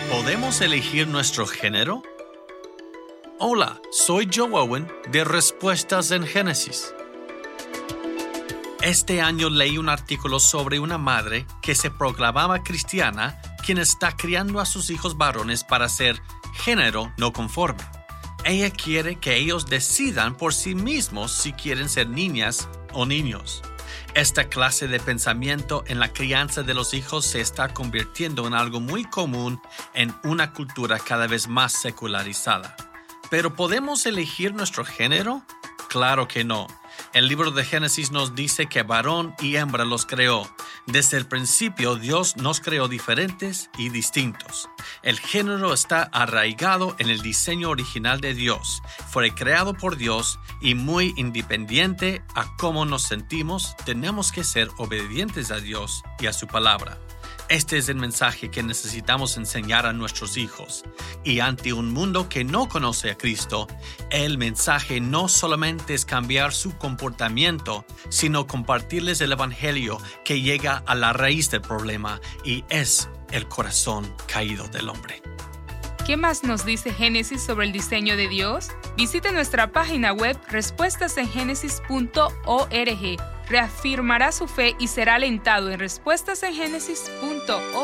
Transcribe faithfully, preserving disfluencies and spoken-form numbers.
¿Podemos elegir nuestro género? Hola, soy Joe Owen de Respuestas en Génesis. Este año leí un artículo sobre una madre que se proclamaba cristiana quien está criando a sus hijos varones para ser género no conforme. Ella quiere que ellos decidan por sí mismos si quieren ser niñas o niños. Esta clase de pensamiento en la crianza de los hijos se está convirtiendo en algo muy común en una cultura cada vez más secularizada. ¿Pero podemos elegir nuestro género? Claro que no. El libro de Génesis nos dice que varón y hembra los creó. Desde el principio, Dios nos creó diferentes y distintos. El género está arraigado en el diseño original de Dios. Fue creado por Dios y muy independiente a cómo nos sentimos, tenemos que ser obedientes a Dios y a su palabra. Este es el mensaje que necesitamos enseñar a nuestros hijos. Y ante un mundo que no conoce a Cristo, el mensaje no solamente es cambiar su comportamiento, sino compartirles el evangelio que llega a la raíz del problema y es el corazón caído del hombre. ¿Qué más nos dice Génesis sobre el diseño de Dios? Visite nuestra página web respuestas en génesis punto org. Reafirmará su fe y será alentado en respuestas en génesis punto org.